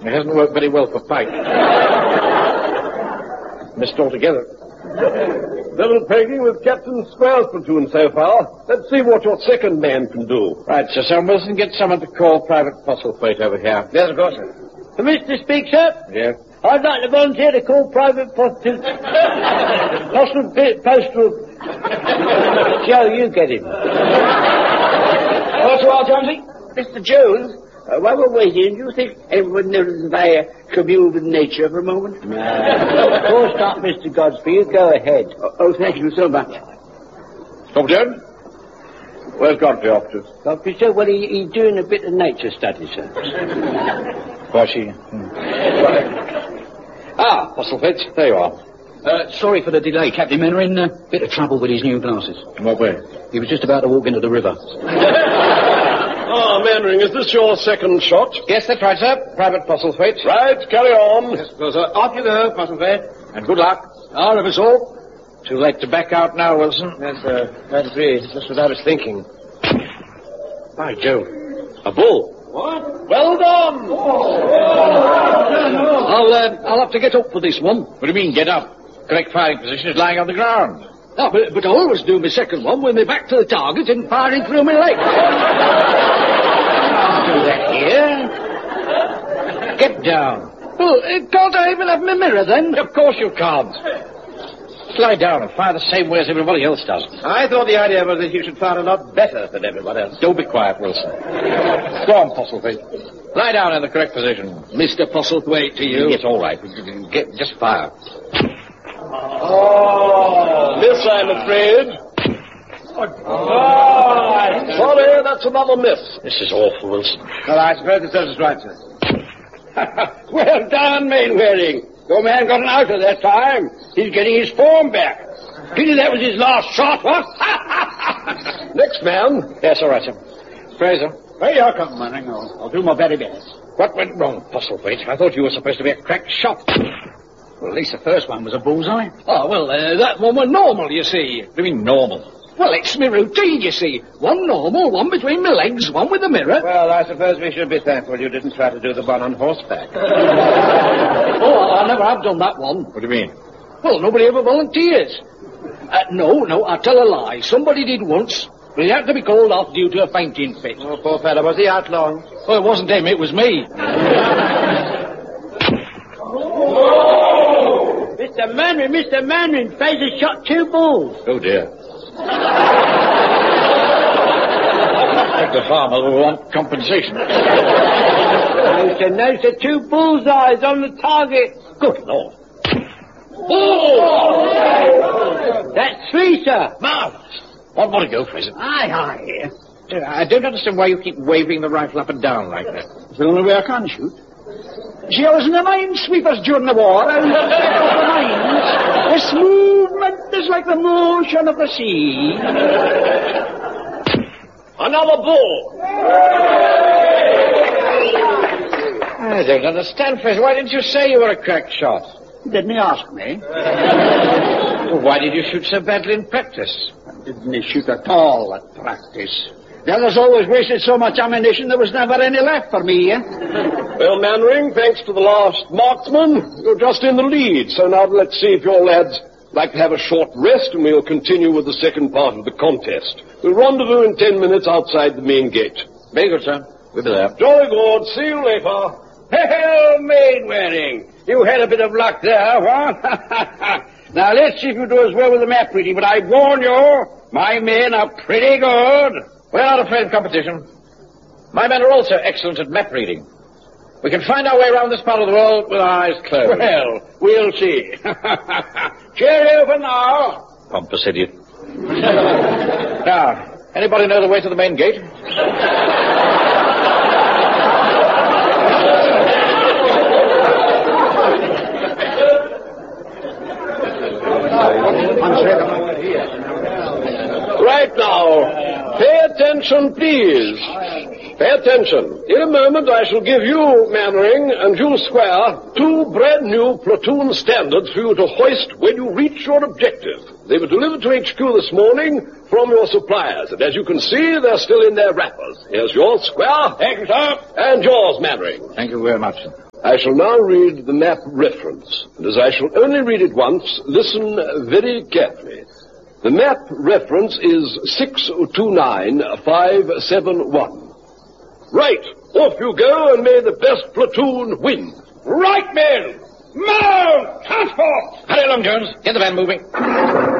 It hasn't worked very well for Pike. Missed altogether. Double pegging with Captain Square's platoon so far. Let's see what your second man can do. Right, Sir Sam Wilson, get someone to call Private Postlethwaite over here. Yes, of course, sir. Permission to speak, sir? Yeah. I'd like to volunteer to call Private Postal... Joe, you get him. What's wrong, Jonesy? Mr. Jones, while we're waiting, do you think everyone knows if I commune with nature for a moment? No. Of course not, Mr. Godfrey. You go ahead. Oh, thank you so much. Stop, Jones. Where's Godfrey off to? Godfrey, sir, well, he's doing a bit of nature study, sir. Was she? Postlethwaite, there you are. Sorry for the delay, Captain Mainwaring. Bit of trouble with his new glasses. In what way? He was just about to walk into the river. Mainwaring, is this your second shot? Yes, that's right, sir. Private Postlethwaite. Right, carry on. Yes, well, sir. Off you go, Postlethwaite. And good luck. All of us all. Too late to back out now, Wilson. Yes, sir. I'd agree. Just what I was thinking. By Jove. A bull. What? Well done! I'll have to get up for this one. What do you mean, get up? Correct firing position is lying on the ground. No, but I always do my second one with my back to the target and firing through my legs. Do that here. Get down. Well, can't I even have my mirror then? Of course you can't. Slide down and fire the same way as everybody else does. I thought the idea was that you should fire a lot better than everyone else. Don't be quiet, Wilson. Go on, Postlethwaite. Lie down in the correct position. Mr. Postlethwaite to you. It's all right. Just fire. Oh, miss, I'm afraid. Sorry, that's another miss. This is awful, Wilson. Well, I suppose it serves us right, sir. Well done, Mainwaring. Your man got an out of that time. He's getting his form back. Pity that was his last shot, what? Next man. Yes, all right, sir. Fraser. Hey, you're coming, Mainwaring. I'll do my very best. What went wrong, Postlethwaite? I thought you were supposed to be a crack shot. Well, at least the first one was a bullseye. Oh, well, that one was normal, you see. What do you mean, normal? Well, it's my routine, you see. One normal, one between my legs, one with the mirror. Well, I suppose we should be thankful you didn't try to do the one on horseback. Oh, I never have done that one. What do you mean? Well, nobody ever volunteers. No, I tell a lie. Somebody did once, but he had to be called off due to a fainting fit. Oh, poor fellow. Was he out long? Well, it wasn't him, it was me. Mr. Mainwaring, Fraser shot 2 bulls. Oh, dear. I think the farmer will want compensation. No, sir, 2 bullseyes on the target. Good Lord. Oh! That's 3, sir. Marvellous. One more to go, Fraser. Aye. I don't understand why you keep waving the rifle up and down like that. It's the only way I can shoot. See, I was in the minesweepers during the war. I was the mines. This movement is like the motion of the sea. Another bull. I don't understand, Fraser. Why didn't you say you were a crack shot? Didn't he ask me? Well, why did you shoot so badly in practice? Didn't he shoot at all at practice? The others always wasted so much ammunition there was never any left for me, eh? Well, Mainwaring, thanks to the last marksman, you're just in the lead. So now let's see if your lads like to have a short rest, and we'll continue with the second part of the contest. We'll rendezvous in 10 minutes outside the main gate. Very good, sir. We'll be there. Jolly good. See you later. Hell, Mainwaring. You had a bit of luck there, what? Now, let's see if you do as well with the map reading, but I warn you, my men are pretty good. We're not afraid of competition. My men are also excellent at map reading. We can find our way around this part of the world with our eyes closed. Well, we'll see. Cheerio for now. Pompous idiot. Now, anybody know the way to the main gate? Right now, pay attention, please. Pay attention. In a moment, I shall give you, Mainwaring, and you, Square, 2 brand new platoon standards for you to hoist when you reach your objective. They were delivered to HQ this morning from your suppliers, and as you can see, they're still in their wrappers. Here's yours, Square. Thank you, sir. And yours, Mainwaring. Thank you very much, sir. I shall now read the map reference, and as I shall only read it once, listen very carefully. The map reference is 629571. Right, off you go, and may the best platoon win. Right, men! Mount! Transport! Hurry along, Jones. Get the van moving.